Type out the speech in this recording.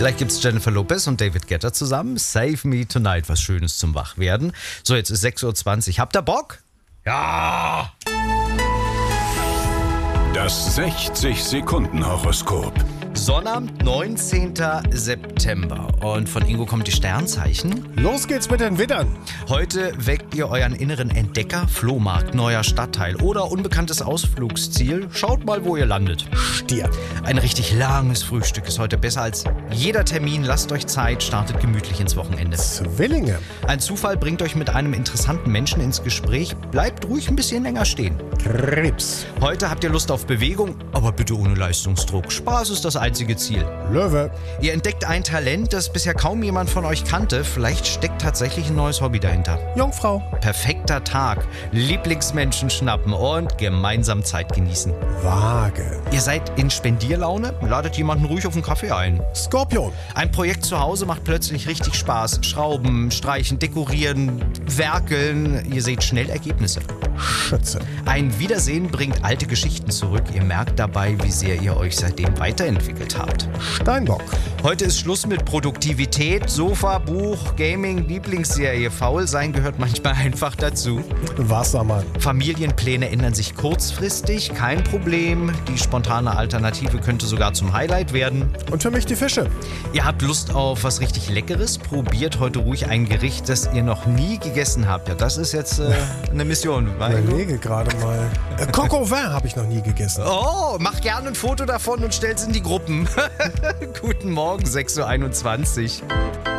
Gleich gibt's Jennifer Lopez und David Guetta zusammen. Save Me Tonight, was Schönes zum Wachwerden. So, jetzt ist 6:20 Uhr. Habt ihr Bock? Ja! Das 60-Sekunden-Horoskop. Sonnabend, 19. September. Und von Ingo kommt die Sternzeichen. Los geht's mit den Widdern. Heute weckt ihr euren inneren Entdecker, Flohmarkt, neuer Stadtteil oder unbekanntes Ausflugsziel. Schaut mal, wo ihr landet. Stier. Ein richtig langes Frühstück ist heute besser als jeder Termin. Lasst euch Zeit, startet gemütlich ins Wochenende. Zwillinge. Ein Zufall bringt euch mit einem interessanten Menschen ins Gespräch. Bleibt ruhig ein bisschen länger stehen. Krebs. Heute habt ihr Lust auf Bewegung, aber bitte ohne Leistungsdruck. Spaß ist das einzige Ziel. Löwe. Ihr entdeckt ein Talent, das bisher kaum jemand von euch kannte. Vielleicht steckt tatsächlich ein neues Hobby dahinter. Jungfrau. Perfekter Tag. Lieblingsmenschen schnappen und gemeinsam Zeit genießen. Waage. Ihr seid in Spendierlaune? Ladet jemanden ruhig auf einen Kaffee ein. Skorpion. Ein Projekt zu Hause macht plötzlich richtig Spaß. Schrauben, streichen, dekorieren, werkeln. Ihr seht schnell Ergebnisse. Schütze. Ein Wiedersehen bringt alte Geschichten zurück. Ihr merkt dabei, wie sehr ihr euch seitdem weiterentwickelt habt. Steinbock. Heute ist Schluss mit Produktivität, Sofa, Buch, Gaming, Lieblingsserie. Faul sein gehört manchmal einfach dazu. Wassermann. Familienpläne ändern sich kurzfristig, kein Problem. Die spontane Alternative könnte sogar zum Highlight werden. Und für mich die Fische. Ihr habt Lust auf was richtig Leckeres? Probiert heute ruhig ein Gericht, das ihr noch nie gegessen habt. Ja, das ist jetzt eine Mission. Ich überlege gerade mal. Coq au vin habe ich noch nie gegessen. Oh, mach gerne ein Foto davon und stell's in die Gruppen. Guten Morgen, 6:21 Uhr.